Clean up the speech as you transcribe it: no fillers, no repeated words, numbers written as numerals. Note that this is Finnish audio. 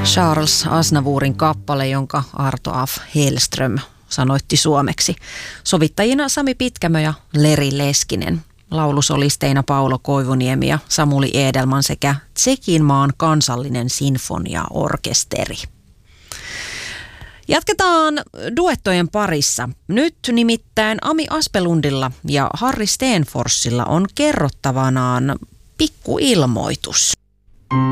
Charles Aznavourin kappale, jonka Arto Af Hellström sanoitti suomeksi. Sovittajina Sami Pitkämö ja Leri Leskinen. Laulusolisteina Paulo Koivuniemi ja Samuli Edelman sekä Tšekinmaan kansallinen sinfoniaorkesteri. Jatketaan duettojen parissa. Nyt nimittäin Ami Aspelundilla ja Harri Stenforsilla on kerrottavanaan pikkuilmoitus.